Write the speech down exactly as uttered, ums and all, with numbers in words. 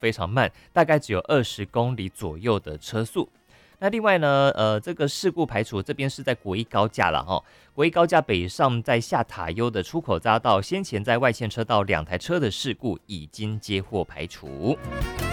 非常慢，大概只有二十公里左右的车速。那另外呢，呃，这个事故排除这边是在国一高架了哈，国一高架北上在下塔悠的出口匝道，先前在外线车道两台车的事故已经接获排除。